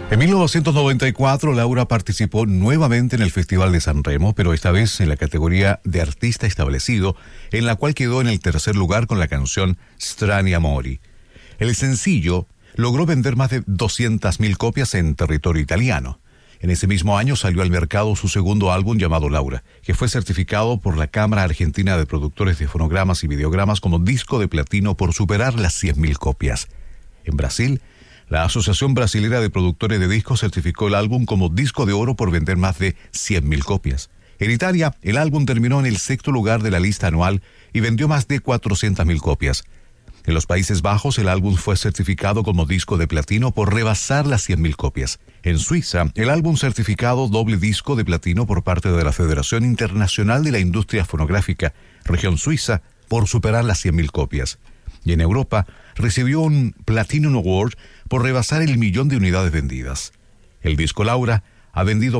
En 1994, Laura participó nuevamente en el Festival de San Remo, pero esta vez en la categoría de artista establecido, en la cual quedó en el tercer lugar con la canción Strani Amori. El sencillo logró vender más de 200.000 copias en territorio italiano. En ese mismo año salió al mercado su segundo álbum llamado Laura, que fue certificado por la Cámara Argentina de Productores de Fonogramas y Videogramas como disco de platino por superar las 100.000 copias. En Brasil, la Asociación Brasilera de Productores de Discos certificó el álbum como disco de oro por vender más de 100.000 copias. En Italia, el álbum terminó en el sexto lugar de la lista anual y vendió más de 400.000 copias. En los Países Bajos, el álbum fue certificado como disco de platino por rebasar las 100.000 copias. En Suiza, el álbum certificado doble disco de platino por parte de la Federación Internacional de la Industria Fonográfica, región suiza, por superar las 100.000 copias. Y en Europa, recibió un Platinum Award por rebasar el 1.000.000 de unidades vendidas. El disco Laura ha vendido